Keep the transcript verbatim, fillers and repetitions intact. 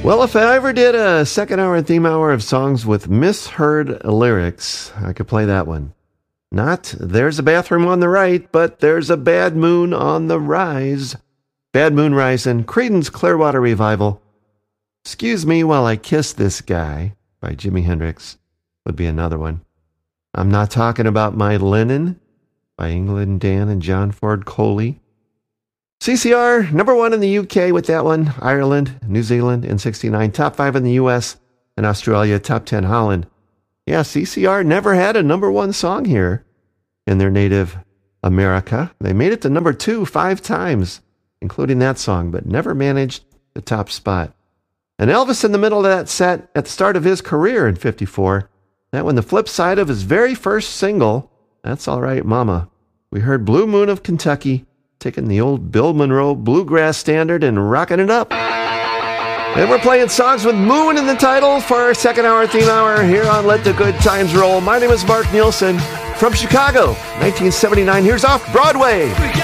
Well, if I ever did a second hour and theme hour of songs with misheard lyrics, I could play that one. Not "There's a bathroom on the right," but "There's a bad moon on the rise." Bad Moon Rising, Creedence Clearwater Revival. "Excuse Me While I Kiss This Guy" by Jimi Hendrix would be another one. I'm Not Talking About My Linen by England Dan and John Ford Coley. C C R, number one in the U K with that one. Ireland, New Zealand in sixty-nine. Top five in the U S and Australia. Top ten Holland. Yeah, C C R never had a number one song here in their native America. They made it to number two five times, including that song, but never managed the top spot. And Elvis in the middle of that set at the start of his career in fifty-four. That one, the flip side of his very first single, That's All Right Mama. We heard Blue Moon of Kentucky, taking the old Bill Monroe bluegrass standard and rocking it up. And we're playing songs with Moon in the title for our second hour theme hour here on Let the Good Times Roll. My name is Mark Nielsen from Chicago, nineteen seventy-nine. Here's Off Broadway.